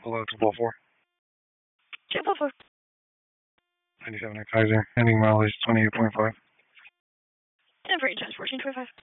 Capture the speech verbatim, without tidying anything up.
Hello, two four four. two four four. ninety-seven X Kaiser. Ending mileage twenty-eight point five. ten for your transportation twenty-five.